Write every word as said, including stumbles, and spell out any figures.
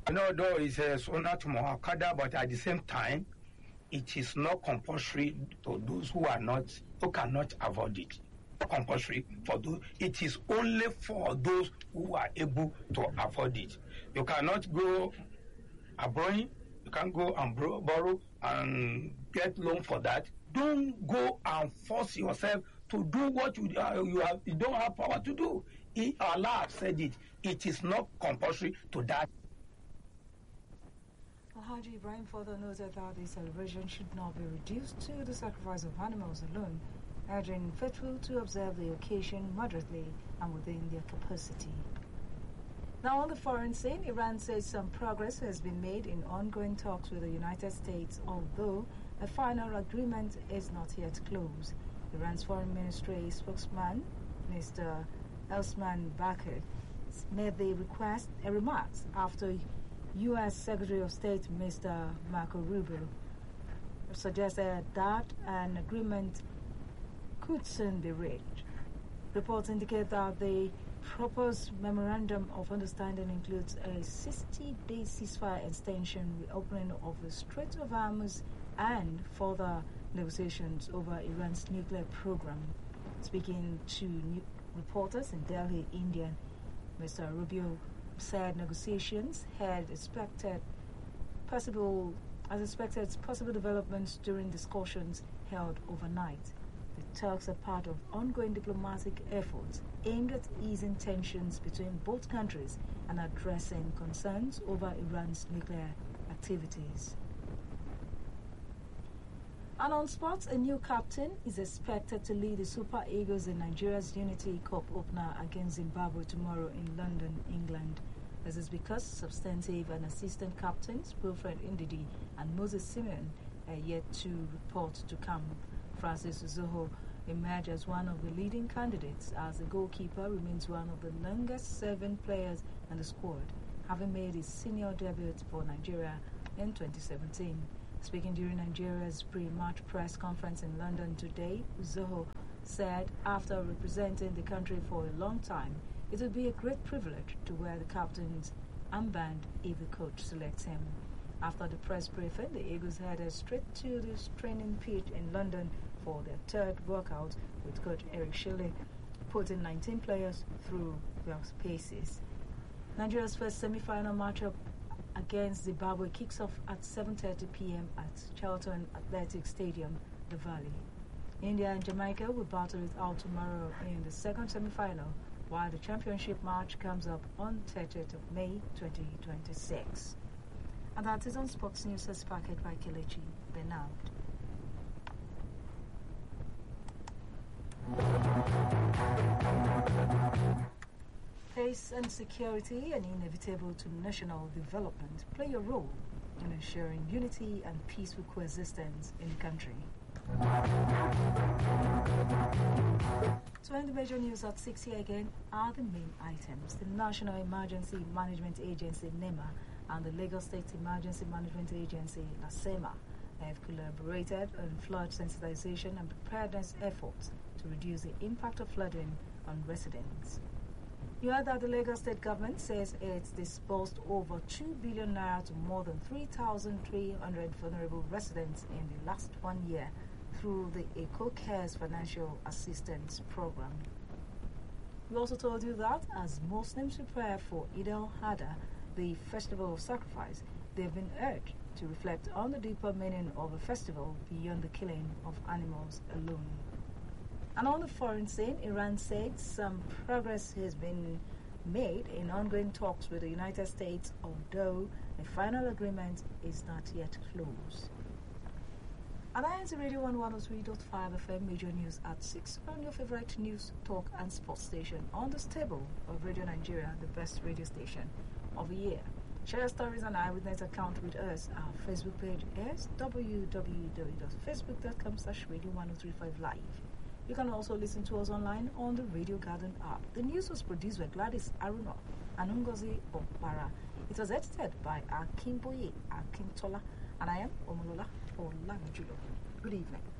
You know, though it's a Sunnat Muakkada, but at the same time, it is not compulsory to those who are not, who cannot avoid it. Not compulsory for those. It is only for those who are able to afford it. You cannot go abroad. You can't go and bro- borrow and get loan for that. Don't go and force yourself to do what you uh, you have. You don't have power to do. He, Allah said it. It is not compulsory to that. Alhaji Ibrahim further noted that the celebration should not be reduced to the sacrifice of animals alone, urging faithful to observe the occasion moderately and within their capacity. Now on the foreign scene, Iran says some progress has been made in ongoing talks with the United States, although a final agreement is not yet closed. Iran's foreign ministry spokesman, Mister Osman Bakr, made the request a remarks after U S Secretary of State Mister Marco Rubio suggested that an agreement could soon be reached. Reports indicate that the proposed memorandum of understanding includes a sixty-day ceasefire extension, reopening of the Strait of Hormuz, and further negotiations over Iran's nuclear program. Speaking to new reporters in Delhi, India, Mister Rubio said negotiations had expected possible as expected possible developments during discussions held overnight. The talks are part of ongoing diplomatic efforts aimed at easing tensions between both countries and addressing concerns over Iran's nuclear activities. And on sports, a new captain is expected to lead the Super Eagles in Nigeria's Unity Cup opener against Zimbabwe tomorrow in London, England. This is because substantive and assistant captains Wilfred Ndidi and Moses Simeon are yet to report to camp. Francis Uzoho emerged as one of the leading candidates, as the goalkeeper remains one of the longest-serving players in the squad, having made his senior debut for Nigeria in twenty seventeen. Speaking during Nigeria's pre-match press conference in London today, Uzoho said after representing the country for a long time, it would be a great privilege to wear the captain's armband if the coach selects him. After the press briefing, the Eagles headed straight to the training pitch in London for their third workout, with coach Eric Shelley putting nineteen players through their paces. Nigeria's first semi-final matchup against Zimbabwe kicks off at seven thirty p.m. at Charlton Athletic Stadium, the Valley. India and Jamaica will battle it out tomorrow in the second semi-final, while the championship match comes up on thirtieth of May twenty twenty-six. And that is on Sports News as packaged by Kelechi Bernard. Peace and security, and inevitable to national development, play a role in ensuring unity and peaceful coexistence in the country. To end the major news at six here again are the main items. The National Emergency Management Agency, NEMA, and the Lagos State Emergency Management Agency, LASEMA, have collaborated on flood sensitization and preparedness efforts to reduce the impact of flooding on residents. You heard that the Lagos State government says it's disbursed over two billion naira to more than three thousand three hundred vulnerable residents in the last one year through the Eco Cares Financial Assistance Program. We also told you that as Muslims prepare for Eid al-Adha, the festival of sacrifice, they've been urged to reflect on the deeper meaning of a festival beyond the killing of animals alone. And on the foreign scene, Iran said some progress has been made in ongoing talks with the United States, although a final agreement is not yet closed. And I am Radio one oh three point five F M Major News at six on your favorite news, talk and sports station on the stable of Radio Nigeria, the best radio station of the year. Share your stories and eyewitness account with us. Our Facebook page is w w w dot facebook dot com slash radio one oh three five live. You can also listen to us online on the Radio Garden app. The news was produced by Gladys Aruna and Ngozi Ompara. It was edited by Akinboye Akintola, and I am Omolola Olamijulo. Good evening.